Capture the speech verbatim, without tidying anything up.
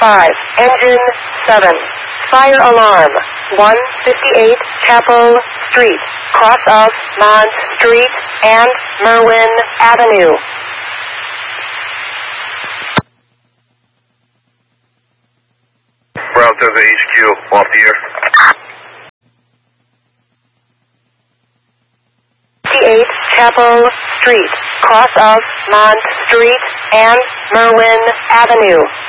five. Engine seven. Fire alarm. one fifty-eight Chapel Street. Cross of Mont Street and Merwin Avenue. Brown Delta H Q, off the air. fifty-eight Chapel Street. Cross of Mont Street and Merwin Avenue.